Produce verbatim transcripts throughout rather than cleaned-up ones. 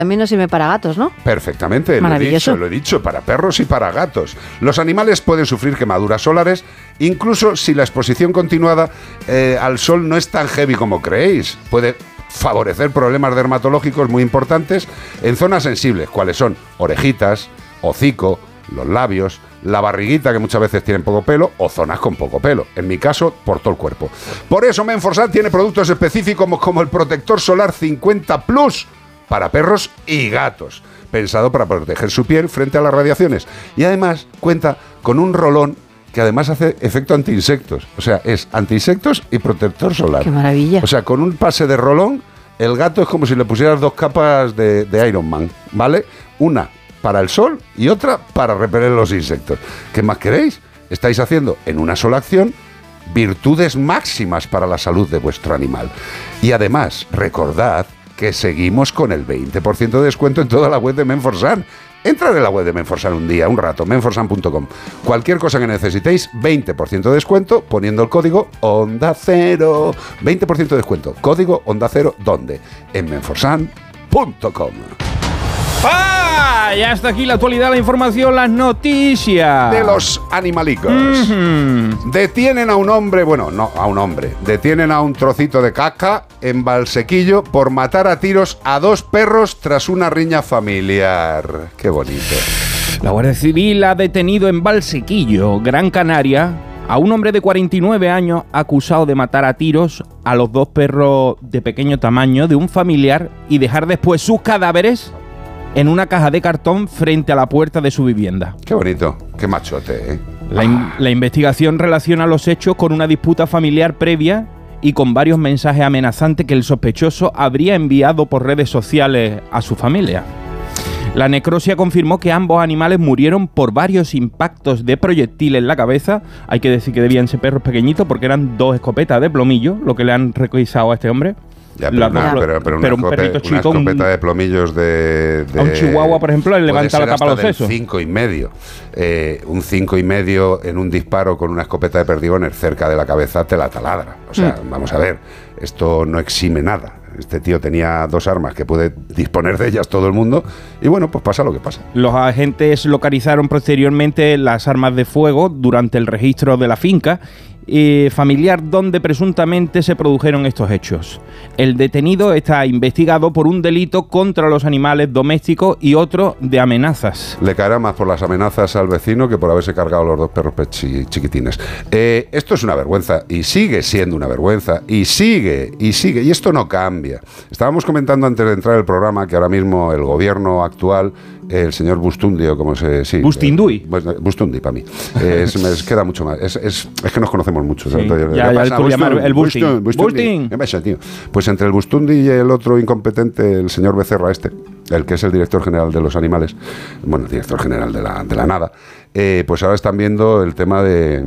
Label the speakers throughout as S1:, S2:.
S1: También nos sirve para gatos, ¿no?
S2: Perfectamente, lo he dicho, lo he dicho, para perros y para gatos. Los animales pueden sufrir quemaduras solares, incluso si la exposición continuada eh, al sol no es tan heavy como creéis. Puede favorecer problemas dermatológicos muy importantes en zonas sensibles, cuáles son orejitas, hocico, los labios, la barriguita, que muchas veces tienen poco pelo, o zonas con poco pelo. En mi caso, por todo el cuerpo. Por eso Menforsan tiene productos específicos como, como el protector solar cincuenta plus para perros y gatos, pensado para proteger su piel frente a las radiaciones. Y además cuenta con un rolón que además hace efecto anti-insectos. O sea, es anti-insectos y protector solar.
S1: ¡Qué maravilla!
S2: O sea, con un pase de rolón, el gato es como si le pusieras dos capas de, de Iron Man, ¿vale? Una para el sol y otra para repeler los insectos. ¿Qué más queréis? Estáis haciendo en una sola acción virtudes máximas para la salud de vuestro animal. Y además, recordad que seguimos con el veinte por ciento de descuento en toda la web de Menforsan. Entrad en la web de Menforsan un día, un rato, menforsan punto com. Cualquier cosa que necesitéis, veinte por ciento de descuento poniendo el código Onda Cero. veinte por ciento de descuento. Código Onda Cero, ¿dónde? En menforsan punto com.
S3: ¡Ah! Ya está aquí la actualidad, la información, las noticias.
S2: De los animalicos.
S3: Mm-hmm.
S2: Detienen a un hombre, bueno, no a un hombre, detienen a un trocito de caca en Valsequillo por matar a tiros a dos perros tras una riña familiar. Qué bonito.
S3: La Guardia Civil ha detenido en Valsequillo, Gran Canaria, a un hombre de cuarenta y nueve años acusado de matar a tiros a los dos perros de pequeño tamaño de un familiar y dejar después sus cadáveres en una caja de cartón frente a la puerta de su vivienda.
S2: Qué bonito, qué machote, ¿eh?
S3: La, in- la investigación relaciona los hechos con una disputa familiar previa y con varios mensajes amenazantes que el sospechoso habría enviado por redes sociales a su familia. La necropsia confirmó que ambos animales murieron por varios impactos de proyectil en la cabeza. Hay que decir que debían ser perros pequeñitos porque eran dos escopetas de plomillo, lo que le han requisado a este hombre.
S2: Ya, pero,
S3: La,
S2: una, pero, pero, una,
S3: pero un
S2: escope,
S3: perrito
S2: una
S3: chico,
S2: escopeta
S3: un,
S2: de plomillos de, de...
S3: A un chihuahua, por ejemplo, le levanta la tapa a los sesos.
S2: Un cinco y medio. Eh, un cinco y medio en un disparo con una escopeta de perdigones cerca de la cabeza te la taladra. O sea, mm. vamos a ver, esto no exime nada. Este tío tenía dos armas que puede disponer de ellas todo el mundo y bueno, pues pasa lo que pasa.
S3: Los agentes localizaron posteriormente las armas de fuego durante el registro de la finca eh, familiar donde presuntamente se produjeron estos hechos. El detenido está investigado por un delito contra los animales domésticos y otro de amenazas.
S2: Le caerá más por las amenazas al vecino que por haberse cargado los dos perros chi- chiquitines. Eh, esto es una vergüenza y sigue siendo una vergüenza y sigue y sigue y esto no cambia. Estábamos comentando antes de entrar el programa que ahora mismo el gobierno actual, el señor Bustundi o como se... Sí,
S3: Bustindui.
S2: Eh, Bustundi para mí. Eh, es, me queda mucho más. Es, es, es que nos conocemos mucho.
S3: Sí,
S2: ¿no?
S3: ya, ya, ya tú llamar el Bustin.
S2: Bustin. ¿Qué pasa, tío? Pues entre el Bustundi y el otro incompetente, el señor Becerra este, el que es el director general de los animales, bueno, el director general de la, de la nada, eh, pues ahora están viendo el tema de...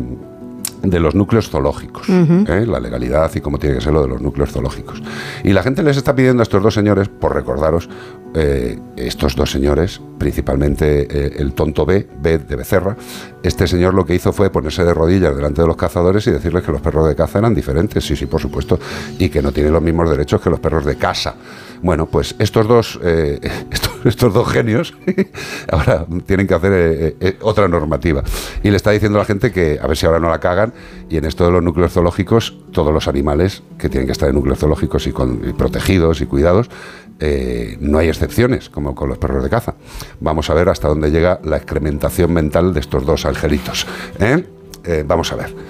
S2: de los núcleos zoológicos, uh-huh. ¿eh? La legalidad y cómo tiene que ser lo de los núcleos zoológicos. Y la gente les está pidiendo a estos dos señores, por recordaros, eh, estos dos señores, principalmente eh, el tonto B, B de Becerra, este señor lo que hizo fue ponerse de rodillas delante de los cazadores y decirles que los perros de caza eran diferentes, sí, sí, por supuesto, y que no tienen los mismos derechos que los perros de casa. Bueno, pues estos dos, eh, estos, estos dos genios ahora tienen que hacer eh, eh, otra normativa. Y le está diciendo a la gente que a ver si ahora no la cagan y en esto de los núcleos zoológicos, todos los animales que tienen que estar en núcleos zoológicos y, con, y protegidos y cuidados, eh, no hay excepciones, como con los perros de caza. Vamos a ver hasta dónde llega la excrementación mental de estos dos angelitos. ¿eh? Eh, vamos a ver.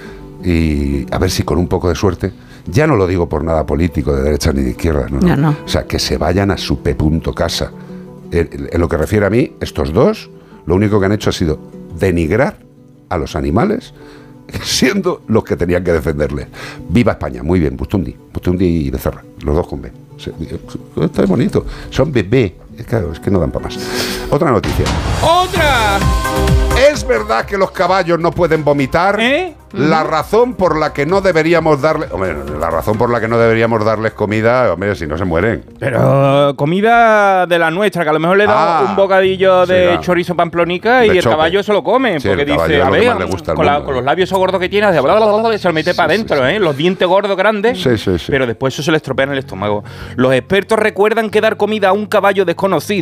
S2: Y a ver si con un poco de suerte, ya no lo digo por nada político de derecha ni de izquierda, no, no.
S1: no, no.
S2: O sea, que se vayan a su p. casa. En, en lo que refiere a mí, estos dos, lo único que han hecho ha sido denigrar a los animales, siendo los que tenían que defenderles. ¡Viva España! Muy bien, Bustundi, Bustundi y Becerra, los dos con B. Esto es bonito. Son bebé. Claro, es que no dan para más. Otra noticia.
S3: ¡Otra!
S2: ¿Es verdad que los caballos no pueden vomitar?
S3: ¿Eh?
S2: La razón por la que no deberíamos darle... Hombre, la razón por la que no deberíamos darles comida, hombre, si no se mueren.
S3: Pero comida de la nuestra, que a lo mejor le da
S2: Ah,
S3: un bocadillo de
S2: sí, claro.
S3: chorizo pamplonica y
S2: De
S3: el
S2: chope.
S3: caballo se lo come.
S2: Sí,
S3: porque
S2: el caballo
S3: dice,
S2: es
S3: a
S2: lo que
S3: ver,
S2: más le gusta al
S3: con, la-
S2: mundo,
S3: con
S2: ¿eh?
S3: los labios esos gordos que tiene, hace bla, bla, bla, bla, y se lo mete
S2: Sí,
S3: para
S2: sí,
S3: adentro,
S2: sí.
S3: ¿eh? Los dientes gordos grandes.
S2: Sí, sí, sí.
S3: Pero después eso se le estropea en el estómago. Los expertos recuerdan que dar comida a un caballo desconocido